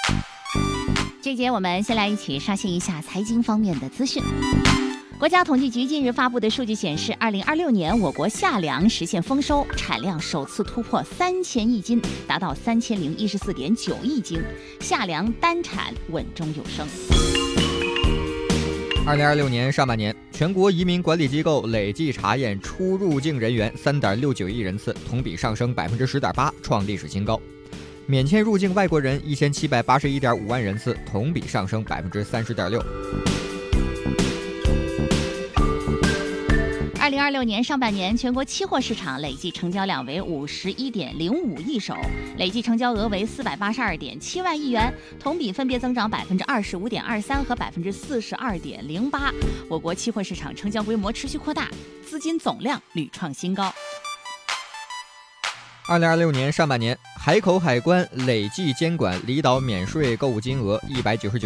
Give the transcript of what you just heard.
这节我们先来一起刷新一下财经方面的资讯。国家统计局近日发布的数据显示，2026年我国夏粮实现丰收，产量首次突破3000亿斤，达到3014.9亿斤，夏粮单产稳中有升。 2026年上半年，全国移民管理机构累计查验出入境人员3.69亿人次，同比上升10.8%，创历史新高。免签入境外国人1781.5万人次，同比上升30.6%。 2026年上半年，全国期货市场累计成交量为51.05亿手，累计成交额为482.7万亿元，同比分别增长25.23%和42.08%。我国期货市场成交规模持续扩大，资金总量屡创新高。 2026年上半年，海口海关累计监管离岛免税购物金额199